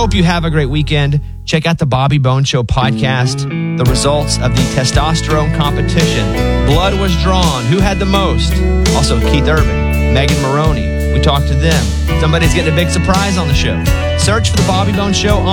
hope you have a great weekend. Check out the Bobby Bone Show podcast, the results of the testosterone competition. Blood was drawn. Who had the most? Also, Keith Urban, Megan Maroney. We talked to them. Somebody's getting a big surprise on the show. Search for the Bobby Bone Show on